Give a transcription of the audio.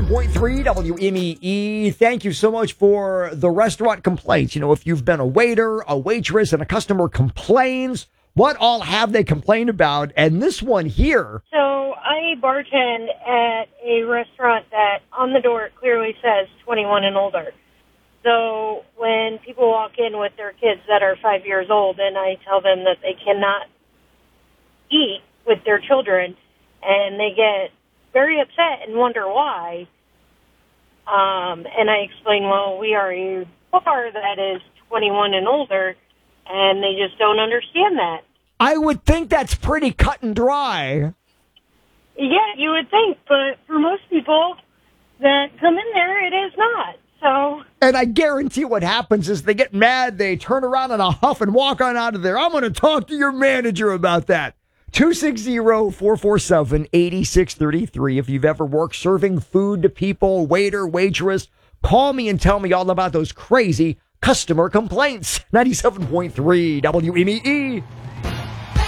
97.3 WMEE. Thank you so much for the restaurant complaints. You know, if you've been a waiter, a waitress, and a customer complains, what all have they complained about? And this one here. So I bartend at a restaurant that on the door it clearly says 21 and older. So when people walk in with their kids that are 5 years old and I tell them that they cannot eat with their children and they get very upset and wonder why, and I explain, well, we are a bar that is 21 and older, and they just don't understand that. I would think that's pretty cut and dry. Yeah, you would think, but for most people that come in there, it is not. So, and I guarantee what happens is they get mad, they turn around in a huff and walk on out of there. I'm going to talk to your manager about that. 260-447-8633. If you've ever worked serving food to people, waiter, waitress, call me and tell me all about those crazy customer complaints. 97.3 WMEE.